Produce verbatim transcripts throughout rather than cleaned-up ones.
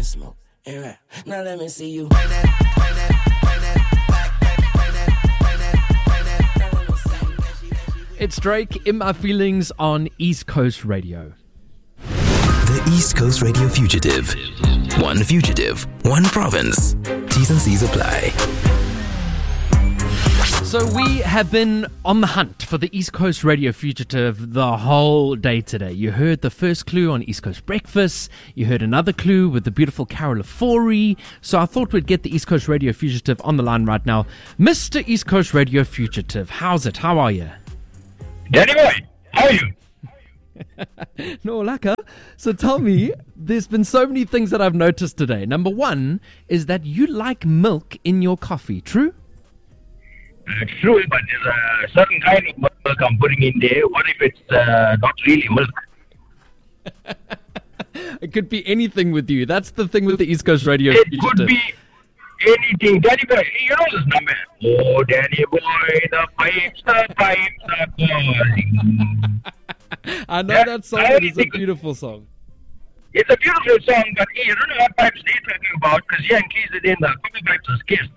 smoke. Ain't right. Now let me see you. Bring that, bring that, bring that, back, back, bring that, bring that, bring that. Now let me see you. It's Drake, In My Feelings on East Coast Radio. The East Coast Radio Fugitive. One fugitive, one province. T's and C's apply. So we have been on the hunt for the East Coast Radio Fugitive the whole day today. You heard the first clue on East Coast Breakfast. You heard another clue with the beautiful Carol Afori. So I thought we'd get the East Coast Radio Fugitive on the line right now. Mister East Coast Radio Fugitive, how's it? How are you? Danny boy, how are you? No, laka. So tell me, there's been so many things that I've noticed today. Number one is that you like milk in your coffee, true? Uh, true, but there's a certain kind of milk I'm putting in there. What if it's uh, not really milk? It could be anything with you. That's the thing with the East Coast Radio It Fugitive. could be anything. Danny boy, you know this number. Oh, Danny boy, the pipes, the pipes are calling. I know Yeah, that song. I It is a think- beautiful song. It's a beautiful song, but hey, you don't know what pipes they're talking about, because here in K Z N, the coffee pipes are scarce.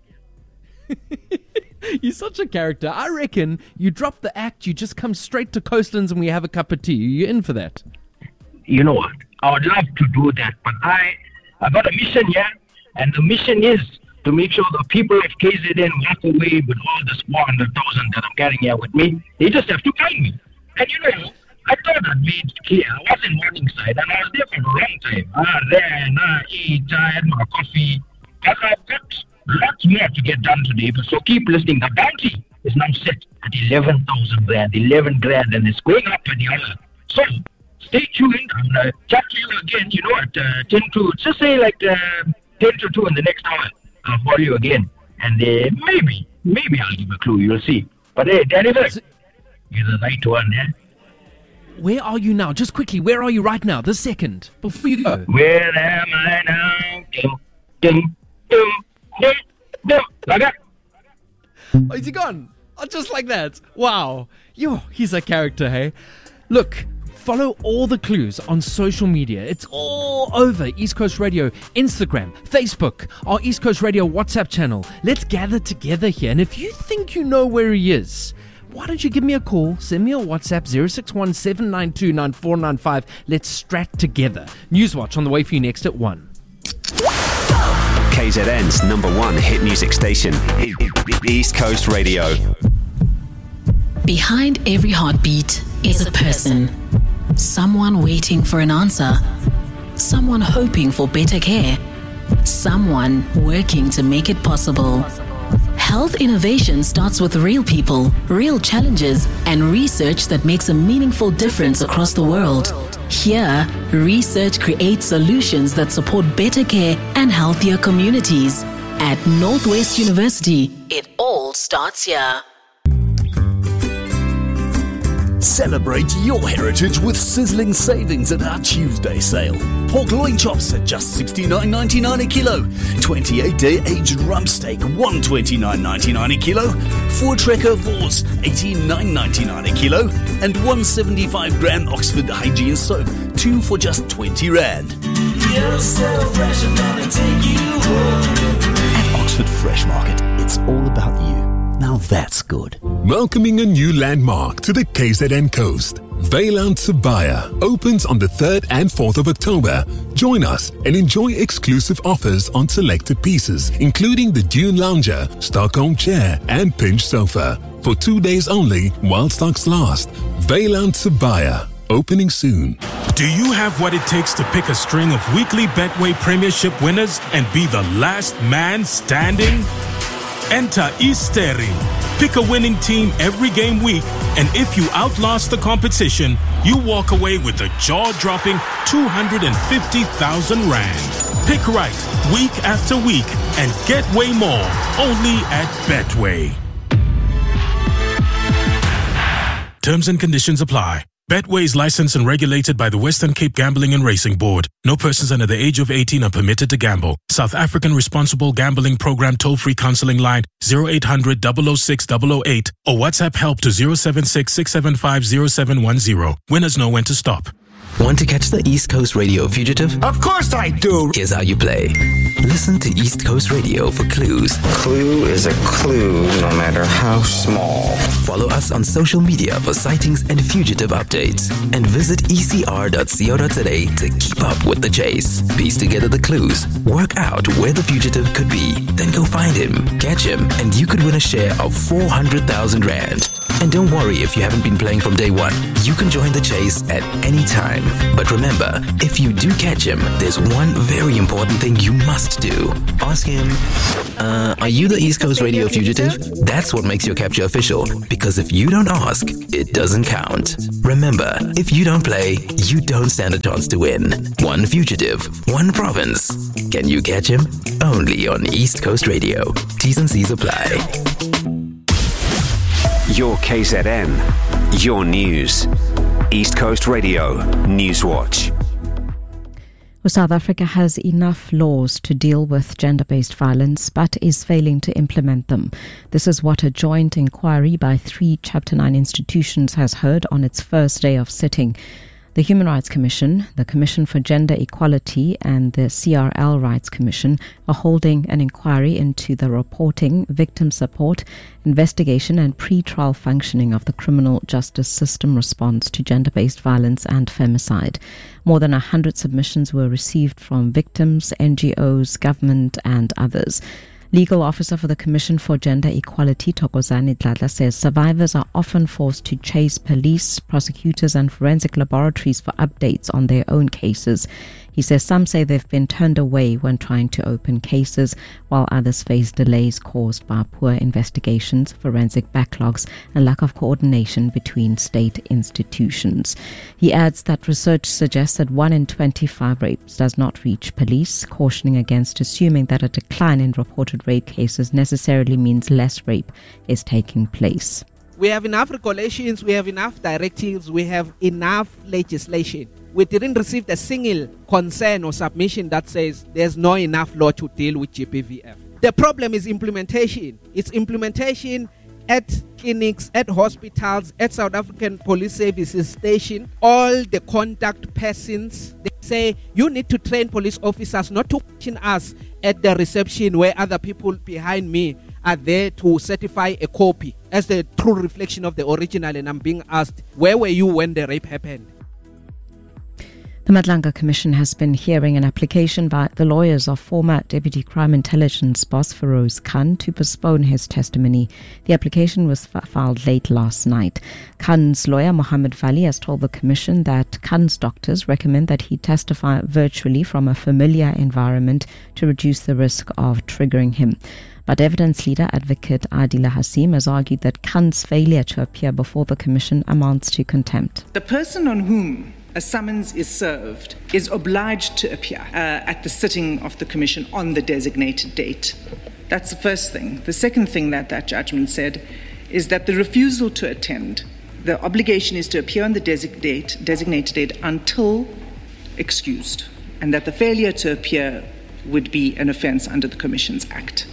You're such a character. I reckon you drop the act, you just come straight to Coastlands and we have a cup of tea. You in for that? You know what? I would love to do that, but I, I got a mission here, and the mission is to make sure the people of K Z N walk away with all this four hundred thousand that I'm carrying here with me. They just have to find me. And you know, I thought I'd made it clear. I was in Morningside, and I was there for a long time. I ran, I ate, I had my coffee. But I've got lots more to get done today, but so keep listening. The bounty is now set at eleven thousand grand, eleven grand, and it's going up in the hour. So, stay tuned. I'm going to chat to you again, you know, at uh, ten to, just say like uh, ten to two in the next hour. I'll call you again. And uh, maybe, maybe I'll give a clue. You'll see. But hey, Danny, you're the right one, eh? Where are you now? Just quickly, where are you right now? This second, before you go. Where am I now? Dum, dum, dum, dum, dum. Like that. Oh, is he gone? Oh, just like that. Wow. Yo, he's a character, hey? Look, follow all the clues on social media. It's all over East Coast Radio, Instagram, Facebook, our East Coast Radio WhatsApp channel. Let's gather together here. And if you think you know where he is, why don't you give me a call? Send me a WhatsApp, zero six one seven nine two nine four nine five. Let's strat together. Newswatch on the way for you next at one. K Z N's number one hit music station, East Coast Radio. Behind every heartbeat is a person. Someone waiting for an answer. Someone hoping for better care. Someone working to make it possible. Health innovation starts with real people, real challenges, and research that makes a meaningful difference across the world. Here, research creates solutions that support better care and healthier communities. At Northwest University, it all starts here. Celebrate your heritage with sizzling savings at our Tuesday sale. Pork loin chops at just sixty-nine ninety-nine a kilo. twenty-eight day aged rump steak, one hundred twenty-nine ninety-nine a kilo. Four Trekker Vors, eighty-nine ninety-nine a kilo. And one hundred seventy-five gram Oxford Hygiene soap, two for just twenty rand. You're so fresh, I'm gonna take you home. At Oxford Fresh Market, it's all about you. Now that's good. Welcoming a new landmark to the K Z N coast. Weyland Sibaya opens on the third and fourth of October. Join us and enjoy exclusive offers on selected pieces, including the Dune Lounger, Stockholm Chair, and Pinch Sofa. For two days only, while stocks last. Weyland Sibaya, opening soon. Do you have what it takes to pick a string of weekly Betway Premiership winners and be the last man standing? Enter Easteri. Pick a winning team every game week, and if you outlast the competition, you walk away with a jaw-dropping two hundred fifty thousand rand. Pick right week after week and get way more only at Betway. Terms and conditions apply. Betway is licensed and regulated by the Western Cape Gambling and Racing Board. No persons under the age of eighteen are permitted to gamble. South African Responsible Gambling Program toll-free counseling line zero eight hundred, double oh six, double oh eight or WhatsApp help to zero seven six, six seven five, zero seven one zero. Winners know when to stop. Want to catch the East Coast Radio Fugitive? Of course I do! Here's how you play. Listen to East Coast Radio for clues. Clue is a clue, no matter how small. Follow us on social media for sightings and fugitive updates. And visit e c r dot co dot za to keep up with the chase. Piece together the clues, work out where the fugitive could be, then go find him, catch him, and you could win a share of four hundred thousand rand. And don't worry if you haven't been playing from day one. You can join the chase at any time. But remember, if you do catch him, there's one very important thing you must do. Ask him, uh, are you the East Coast Radio Fugitive? That's what makes your capture official. Because if you don't ask, it doesn't count. Remember, if you don't play, you don't stand a chance to win. One fugitive, one province. Can you catch him? Only on East Coast Radio. T's and C's apply. Your K Z N, your news. East Coast Radio, Newswatch. Well, South Africa has enough laws to deal with gender-based violence, but is failing to implement them. This is what a joint inquiry by three Chapter nine institutions has heard on its first day of sitting. The Human Rights Commission, the Commission for Gender Equality, and the C R L Rights Commission are holding an inquiry into the reporting, victim support, investigation and pre-trial functioning of the criminal justice system response to gender-based violence and femicide. More than one hundred submissions were received from victims, N G Os, government and others. Legal officer for the Commission for Gender Equality, Thokozani Dladla, says survivors are often forced to chase police, prosecutors and forensic laboratories for updates on their own cases. He says some say they've been turned away when trying to open cases, while others face delays caused by poor investigations, forensic backlogs and lack of coordination between state institutions. He adds that research suggests that one in twenty-five rapes does not reach police, cautioning against assuming that a decline in reported rape cases necessarily means less rape is taking place. We have enough regulations, we have enough directives, we have enough legislation. We didn't receive a single concern or submission that says there's not enough law to deal with G B V F. The problem is implementation. It's implementation at clinics, at hospitals, at South African Police Services station. All the contact persons, they say you need to train police officers not to question us at the reception where other people behind me are there to certify a copy as the true reflection of the original. And I'm being asked, where were you when the rape happened? The Madlanga Commission has been hearing an application by the lawyers of former Deputy Crime Intelligence boss Feroz Khan to postpone his testimony. The application was f- filed late last night. Khan's lawyer Mohammed Vali has told the Commission that Khan's doctors recommend that he testify virtually from a familiar environment to reduce the risk of triggering him. But evidence leader advocate Adila Hasim has argued that Khan's failure to appear before the Commission amounts to contempt. The person on whom a summons is served is obliged to appear uh, at the sitting of the Commission on the designated date. That's the first thing. The second thing that that judgment said is that the refusal to attend, the obligation is to appear on the designate, designated date until excused, and that the failure to appear would be an offence under the Commissions Act.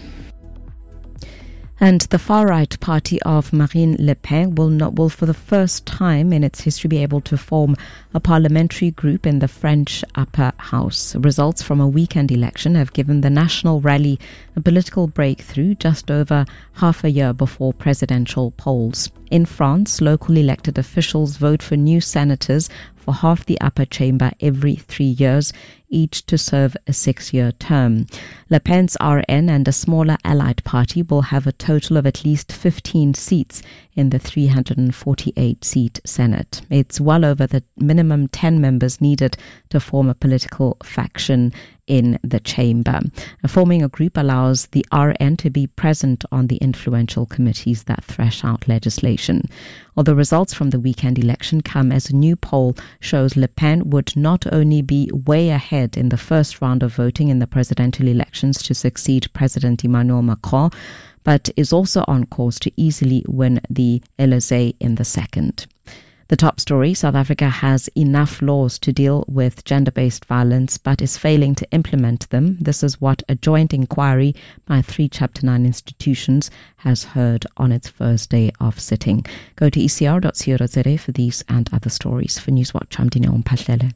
And the far-right party of Marine Le Pen will not, will for the first time in its history be able to form a parliamentary group in the French upper house. Results from a weekend election have given the National Rally a political breakthrough just over half a year before presidential polls. In France, local elected officials vote for new senators for half the upper chamber every three years, each to serve a six-year term. Le Pen's R N and a smaller allied party will have a total of at least fifteen seats in the three hundred forty-eight seat Senate. It's well over the minimum ten members needed to form a political faction in the chamber. Forming a group allows the R N to be present on the influential committees that thresh out legislation. Well, the results from the weekend election come as a new poll shows Le Pen would not only be way ahead in the first round of voting in the presidential elections to succeed President Emmanuel Macron, but is also on course to easily win the Élysée in the second. The top story, South Africa has enough laws to deal with gender-based violence but is failing to implement them. This is what a joint inquiry by three Chapter nine institutions has heard on its first day of sitting. Go to e c r dot co dot z a for these and other stories. For Newswatch, I'm Dineo Mphahlele.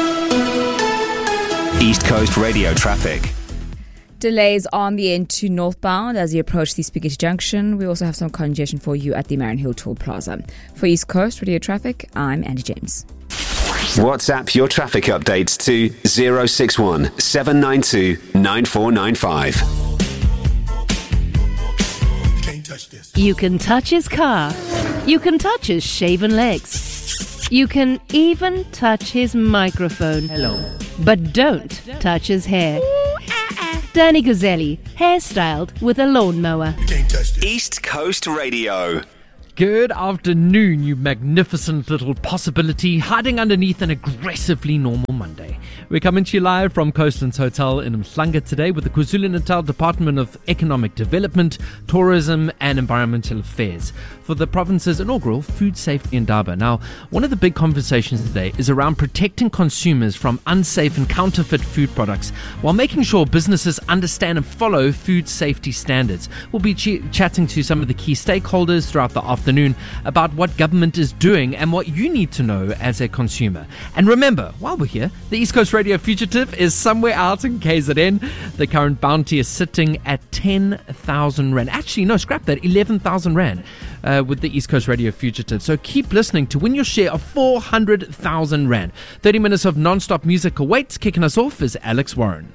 East Coast Radio traffic. Delays on the N two northbound as you approach the Spaghetti Junction. We also have some congestion for you at the Marion Hill Toll Plaza. For East Coast Radio Traffic, I'm Andy James. WhatsApp your traffic updates to zero six one seven nine two nine four nine five. You can touch his car. You can touch his shaven legs. You can even touch his microphone. Hello. But don't touch his hair. Danny Gazzelli, hairstyled with a lawnmower. East Coast Radio. Good afternoon, you magnificent little possibility hiding underneath an aggressively normal Monday. We're coming to you live from Coastlands Hotel in Umhlanga today with the KwaZulu-Natal Department of Economic Development, Tourism and Environmental Affairs for the province's inaugural Food Safety Indaba. Now, one of the big conversations today is around protecting consumers from unsafe and counterfeit food products while making sure businesses understand and follow food safety standards. We'll be ch- chatting to some of the key stakeholders throughout the afternoon about what government is doing and what you need to know as a consumer. And remember, while we're here, the East Coast Radio Fugitive is somewhere out in K Z N. The current bounty is sitting at ten thousand rand. Actually, no, scrap that, eleven thousand rand uh, with the East Coast Radio Fugitive. So keep listening to win your share of four hundred thousand rand. thirty minutes of non-stop music awaits. Kicking us off is Alex Warren.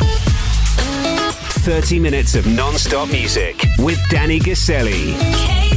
thirty minutes of non-stop music with Danny Gazzelli.